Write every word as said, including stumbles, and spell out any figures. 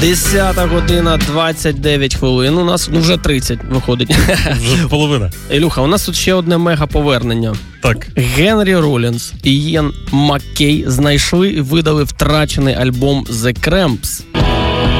десята година двадцять дев'ять хвилин. У нас ну, вже тридцять виходить. Вже половина. Ілюха, у нас тут ще одне мега-повернення. Так. Генрі Ролінс і Іен Маккей знайшли і видали втрачений альбом The Cramps.